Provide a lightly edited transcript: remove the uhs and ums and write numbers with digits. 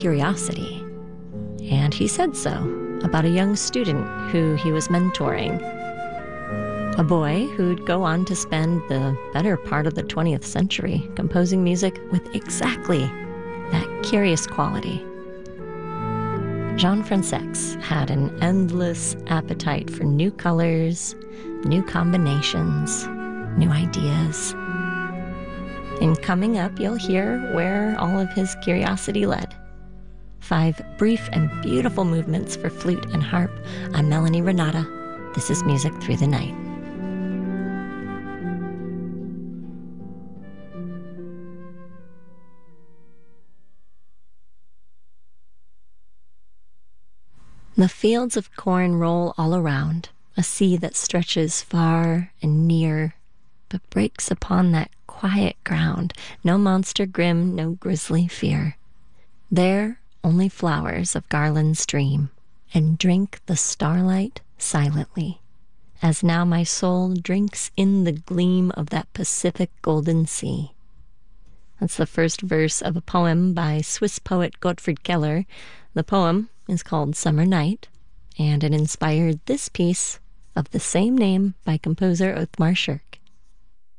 curiosity. And he said so about a young student who he was mentoring. A boy who'd go on to spend the better part of the 20th century composing music with exactly that curious quality. Jean Fransex had an endless appetite for new colors, new combinations, new ideas. And coming up, you'll hear where all of his curiosity led. 5 brief and beautiful movements for flute and harp. I'm Melanie Renata. This is Music Through the Night. The fields of corn roll all around, a sea that stretches far and near, but breaks upon that quiet ground. No monster grim, no grisly fear. There only flowers of garlands dream, and drink the starlight silently, as now my soul drinks in the gleam of that Pacific golden sea. That's the first verse of a poem by Swiss poet Gottfried Keller. The poem is called Summer Night, and it inspired this piece of the same name by composer Othmar Schirk.